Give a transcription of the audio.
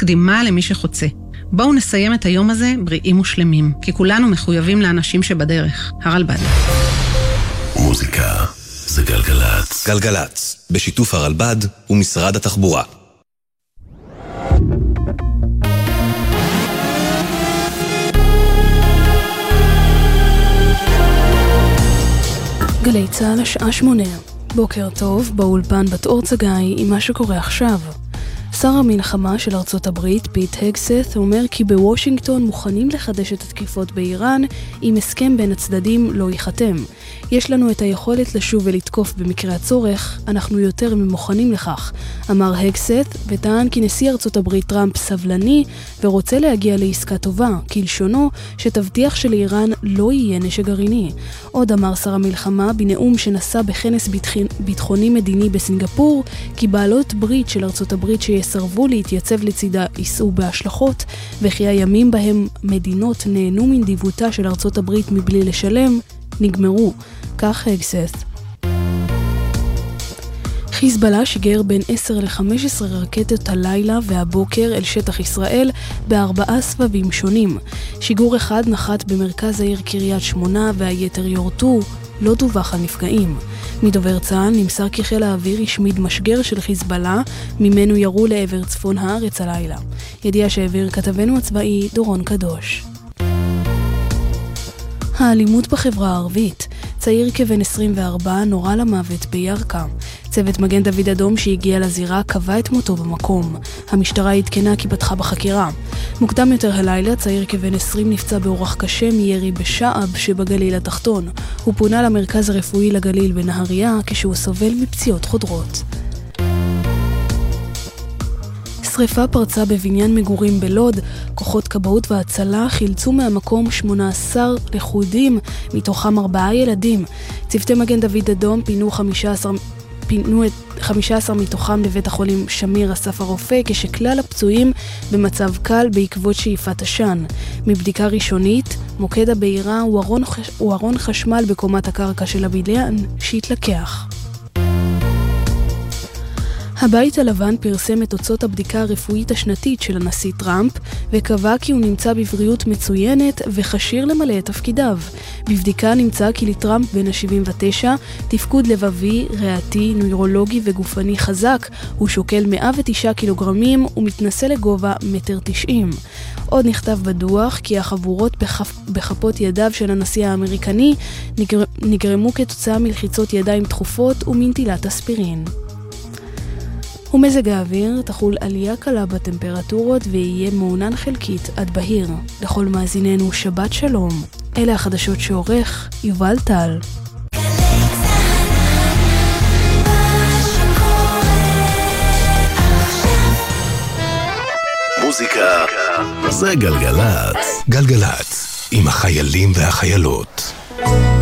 קדימה למי שחוצה. בואו נסיים את היום הזה בריאים ושלמים, כי כולנו מחויבים לאנשים שבדרך. הרלב"ד. מוזיקה זה גלגלץ. גלגלץ, בשיתוף הרלב"ד ומשרד התחבורה. גלי צהל השעה 8. בוקר טוב, באולפן בת אור צגאי עם מה שקורה עכשיו. שר המלחמה של ארצות הברית, פיט הגסת, אומר כי בוושינגטון מוכנים לחדש את התקיפות באיראן אם הסכם בין הצדדים לא ייחתם. יש לנו את היכולת לשוב ולתקוף במקרה הצורך, אנחנו יותר ממוכנים לכך, אמר הגסת, וטען כי נשיא ארצות הברית טראמפ סבלני ורוצה להגיע לעסקה טובה, כלשונו שתבטיח שלאיראן לא יהיה נשק גרעיני. עוד אמר שר המלחמה בנאום שנשא בכנס ביטחוני מדיני בסינגפור, כי בעלות ברית של ארצות הברית שיסרבו להתייצב לצידה יישאו בהשלכות, וכי הימים בהם מדינות נהנו מנדיבותה של ארצות הברית מבלי לשלם, נגמרו. כך הגסת. חיזבאללה שיגר בין 10 ל-15 רקטות הלילה והבוקר אל שטח ישראל ב4 סבבים שונים. שיגור אחד נחת במרכז העיר קריית שמונה והיתר יורטו, לא דווח על נפגעים. מדובר צה"ל נמסר כי חיל האוויר השמיד משגר של חיזבאללה, ממנו ירו לעבר צפון הארץ הלילה. ידיעה שהעביר כתבנו הצבאי דורון קדוש. האלימות בחברה הערבית. צעיר כבן 24 נורה למוות בירכא. צוות מגן דוד אדום שהגיע לזירה קבע את מותו במקום. המשטרה התקנה כי פתחה בחקירה. מוקדם יותר הלילה, צעיר כבן 20 נפצע באורח קשה מירי בשעב שבגליל התחתון. הוא פונה למרכז הרפואי לגליל בנהריה כשהוא סובל מפציעות חודרות. שריפה פרצה בבניין מגורים בלוד. כוחות כבאות והצלה חילצו מהמקום 18 לכודים, מתוכם 4 ילדים. צוותי מגן דוד אדום פינו 15 מתוכם לבית החולים שמיר אסף הרופא, כשכלל הפצועים במצב קל בעקבות שאיפת עשן. מבדיקה ראשונית, מוקד הבעירה הוא ארון חשמל בקומת הקרקע של הבניין שהתלקח. הבית הלבן פרסם את תוצאות הבדיקה הרפואית השנתית של הנשיא טראמפ, וקבע כי הוא נמצא בבריאות מצוינת וכשיר למלא את תפקידיו. בבדיקה נמצא כי לטראמפ בן ה-79 תפקוד לבבי, ריאתי, נוירולוגי וגופני חזק. הוא שוקל 109 קילוגרמים ומתנסה לגובה 1.90 מטר. עוד נכתב בדוח כי החבורות בכפות ידיו של הנשיא האמריקני נגרמו כתוצאה מלחיצות ידיים תכופות ומנטילת אספירין. ומזג האוויר תחול עלייה קלה בטמפרטורות ויהיה מעונן חלקית עד בהיר. לכל מאזיננו שבת שלום. אלה החדשות שעורך יובל טל. מוזיקה זה גלגלץ. גלגלץ עם החיילים והחיילות.